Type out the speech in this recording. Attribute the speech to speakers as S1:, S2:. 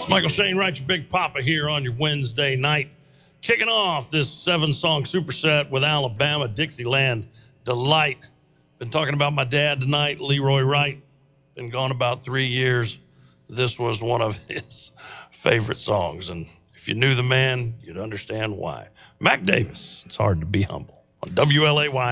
S1: Michael Shane Wright, your Big Papa here on your Wednesday night. Kicking off this 7-song superset with Alabama Dixieland Delight. Been talking about my dad tonight, Leroy Wright. Been gone about 3 years. This was one of his favorite songs. And if you knew the man, you'd understand why. Mac Davis, It's Hard to Be Humble on WLAY.